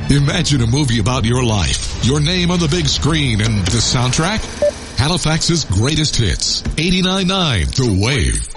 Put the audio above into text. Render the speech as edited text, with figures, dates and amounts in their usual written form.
Imagine a movie about your life, your name on the big screen, and the soundtrack? Halifax's greatest hits. 89.9 The Wave.